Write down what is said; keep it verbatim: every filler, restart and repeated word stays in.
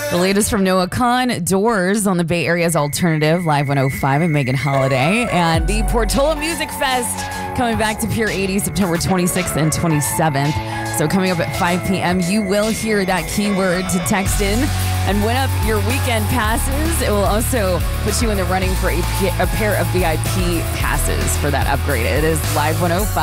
The latest from Noah Khan, Doors on the Bay Area's Alternative, Live one oh five, and Megan Holiday. And the Portola Music Fest coming back to Pier eighty September twenty-sixth and twenty-seventh. So coming up at five p.m., you will hear that keyword to text in and win up your weekend passes. It will also put you in the running for a, a pair of V I P passes for that upgrade. It is Live one oh five.